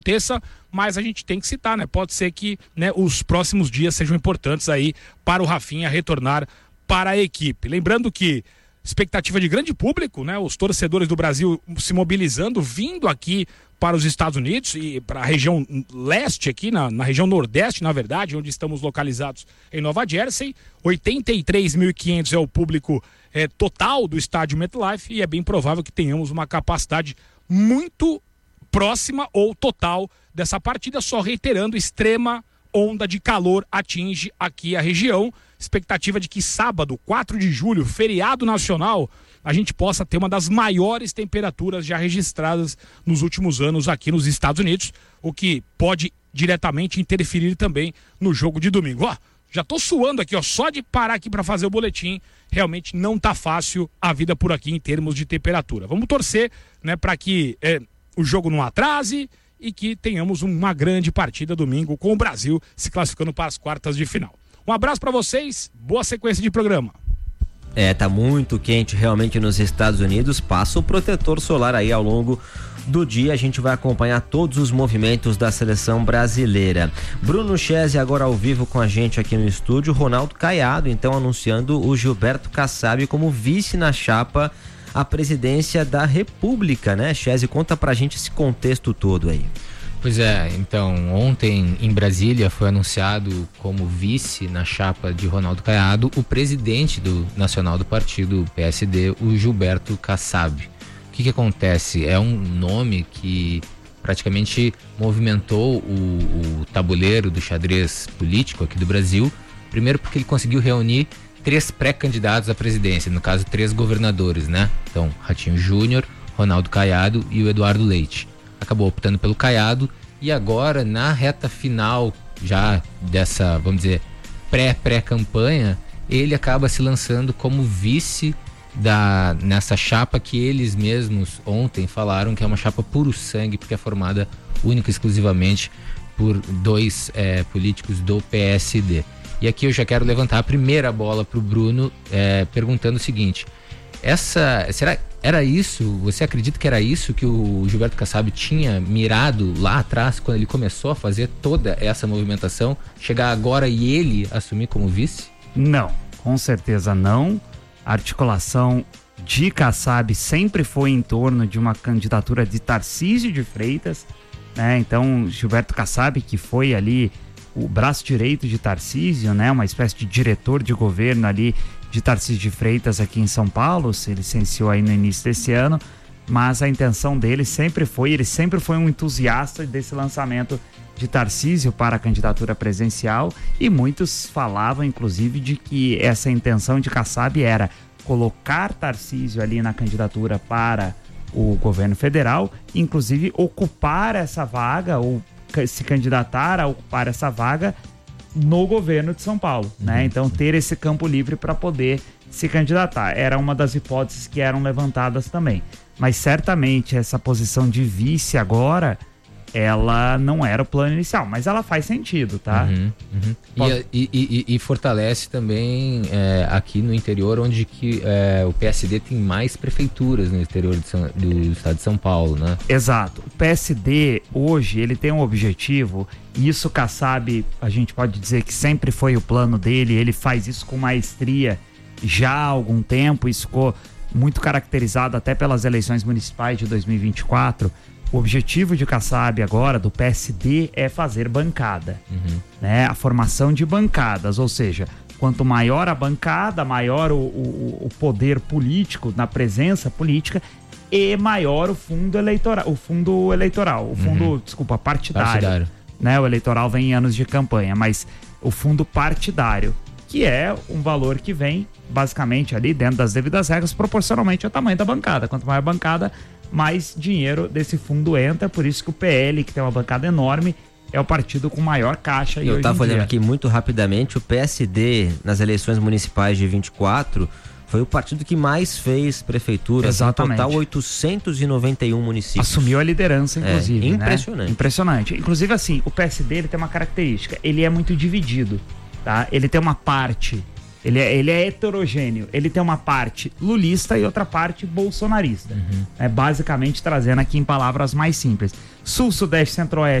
aconteça, mas a gente tem que citar, né? Pode ser que, né, os próximos dias sejam importantes aí para o Rafinha retornar para a equipe. Lembrando que expectativa de grande público, né? Os torcedores do Brasil se mobilizando, vindo aqui para os Estados Unidos e para a região leste aqui, na região nordeste, na verdade, onde estamos localizados em Nova Jersey. 83.500 é o público total do estádio MetLife e é bem provável que tenhamos uma capacidade muito próxima ou total dessa partida, só reiterando, extrema onda de calor atinge aqui a região. Expectativa de que sábado, 4 de julho, feriado nacional, a gente possa ter uma das maiores temperaturas já registradas nos últimos anos aqui nos Estados Unidos, o que pode diretamente interferir também no jogo de domingo. Ó, já tô suando aqui, ó, só de parar aqui para fazer o boletim, realmente não tá fácil a vida por aqui em termos de temperatura. Vamos torcer, né, para que o jogo não atrase e que tenhamos uma grande partida domingo com o Brasil se classificando para as quartas de final. Um abraço para vocês, boa sequência de programa. Tá muito quente realmente nos Estados Unidos. Passa o protetor solar aí ao longo do dia. A gente vai acompanhar todos os movimentos da seleção brasileira. Bruno Chese agora ao vivo com a gente aqui no estúdio. Ronaldo Caiado então anunciando o Gilberto Kassab como vice na chapa à presidência da República, né? Chese, conta pra gente esse contexto todo aí. Pois é, então, ontem em Brasília foi anunciado como vice na chapa de Ronaldo Caiado o presidente nacional do partido PSD, o Gilberto Kassab. O que acontece? É um nome que praticamente movimentou o tabuleiro do xadrez político aqui do Brasil, primeiro porque ele conseguiu reunir 3 pré-candidatos à presidência, no caso 3 governadores, né? Então, Ratinho Júnior, Ronaldo Caiado e o Eduardo Leite. Acabou optando pelo Caiado e agora na reta final já dessa, vamos dizer, pré-campanha, ele acaba se lançando como vice nessa chapa que eles mesmos ontem falaram que é uma chapa puro sangue, porque é formada única e exclusivamente por 2 políticos do PSD. E aqui eu já quero levantar a primeira bola para o Bruno, perguntando o seguinte: era isso? Você acredita que era isso que o Gilberto Kassab tinha mirado lá atrás, quando ele começou a fazer toda essa movimentação, chegar agora e ele assumir como vice? Não, com certeza não. A articulação de Kassab sempre foi em torno de uma candidatura de Tarcísio de Freitas, né? Então, Gilberto Kassab, que foi ali o braço direito de Tarcísio, né? Uma espécie de diretor de governo ali de Tarcísio de Freitas aqui em São Paulo, se licenciou aí no início desse ano, mas a intenção dele sempre foi um entusiasta desse lançamento de Tarcísio para a candidatura presidencial, e muitos falavam inclusive de que essa intenção de Kassab era colocar Tarcísio ali na candidatura para o governo federal, inclusive ocupar essa vaga ou se candidatar a ocupar essa vaga no governo de São Paulo, né? Então ter esse campo livre para poder se candidatar era uma das hipóteses que eram levantadas também, mas certamente essa posição de vice agora, ela não era o plano inicial, mas ela faz sentido, tá? E fortalece também aqui no interior, onde que o PSD tem mais prefeituras no interior do estado de São Paulo, né? Exato. O PSD hoje, ele tem um objetivo, e isso Kassab, a gente pode dizer que sempre foi o plano dele, ele faz isso com maestria já há algum tempo, isso ficou muito caracterizado até pelas eleições municipais de 2024, o objetivo de Kassab agora, do PSD, é fazer bancada, né? A formação de bancadas, ou seja, quanto maior a bancada, maior o poder político, na presença política, e maior o fundo eleitoral, partidário. Né? O eleitoral vem em anos de campanha, mas o fundo partidário, que é um valor que vem, basicamente, ali dentro das devidas regras, proporcionalmente ao tamanho da bancada. Quanto maior a bancada, mais dinheiro desse fundo entra, por isso que o PL, que tem uma bancada enorme, é o partido com maior caixa. Eu estava olhando aqui muito rapidamente, o PSD nas eleições municipais de 24 foi o partido que mais fez prefeituras. Exatamente. No total 891 municípios. Assumiu a liderança, inclusive. Impressionante. Né? Impressionante. Inclusive, assim, o PSD ele tem uma característica, ele é muito dividido, tá? Ele tem uma parte, ele é heterogêneo, ele tem uma parte lulista e outra parte bolsonarista. Basicamente, trazendo aqui em palavras mais simples. Sul, Sudeste, Centro-Oeste.